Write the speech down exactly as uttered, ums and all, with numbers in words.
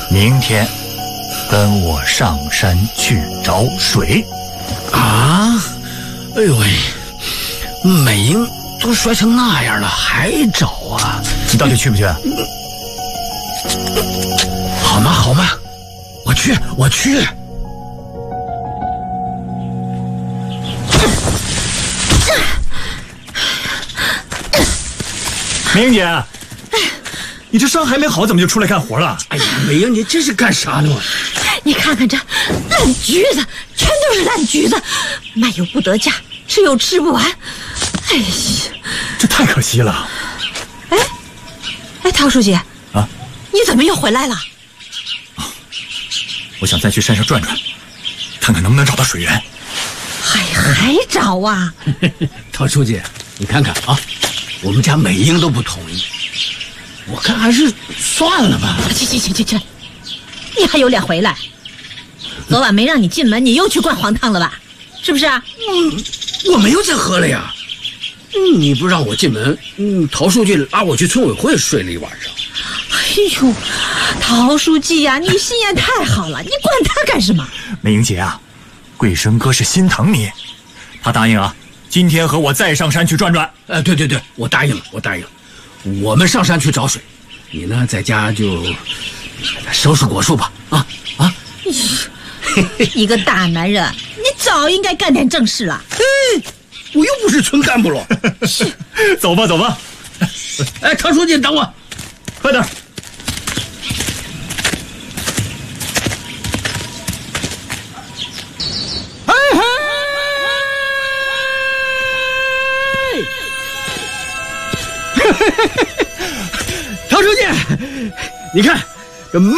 明天跟我上山去找水。 啊！哎呦喂，美英都摔成那样了，还找啊？ 你到底去不去？ 好吗？好吗？我去，我去。 美英姐，你这伤还没好，怎么就出来干活了？ 哎呀，美英，你这是干啥呢？ 你看看这烂橘子，全都是烂橘子，卖又不得价，吃又吃不完。哎呀， 这太可惜了。 哎，哎，陶书记啊， 你怎么又回来了？ 啊，我想再去山上转转，看看能不能找到水源。 还还找啊？ 陶书记，你看看啊，我们家美英都不同意，我看还是算了吧。 去去去去去，你还有脸回来？昨晚没让你进门，你又去灌黄汤了吧？是不是啊？ 嗯，我没有再喝了呀。嗯，你不让我进门，嗯，陶书记拉我去村委会睡了一晚上。 哎呦，陶书记呀、啊，你心眼太好了，你管他干什么？ 美英姐啊，贵生哥是心疼你，他答应啊，今天和我再上山去转转。 呃，对对对，我答应了，我答应了。我们上山去找水，你呢在家就收拾果树吧。啊啊！ 一个大男人，你早应该干点正事了。 嘿，我又不是村干部了。 走吧，走吧。 哎，唐书记，等我， 快点。 嘿嘿！唐书记，你看这。